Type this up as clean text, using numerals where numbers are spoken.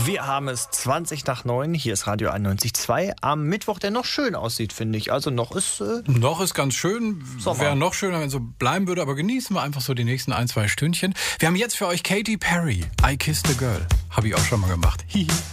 Wir haben es 20 nach 9. Hier ist Radio 91.2. Am Mittwoch, der noch schön aussieht, finde ich. Also noch ist... Noch ist ganz schön. Sommer. Wäre noch schöner, wenn es so bleiben würde. Aber genießen wir einfach so die nächsten 1-2 Stündchen. Wir haben jetzt für euch Katy Perry. I Kissed a Girl. Habe ich auch schon mal gemacht. Hihi.